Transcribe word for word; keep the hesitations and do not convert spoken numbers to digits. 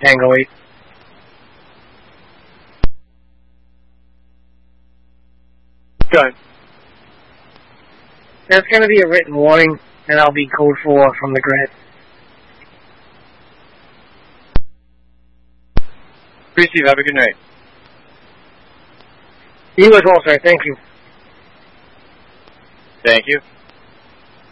Tango eight. Go ahead. There's going to be a written warning, and I'll be code four from the grid. Receive. Have a good night. You as well, sir. Thank you. Thank you.